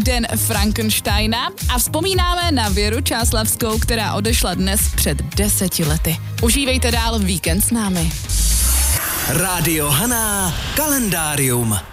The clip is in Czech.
Den Frankensteina a vzpomínáme na Věru Čáslavskou, která odešla dnes před 10 lety. Užívejte dál víkend s námi. Rádio Haná kalendárium.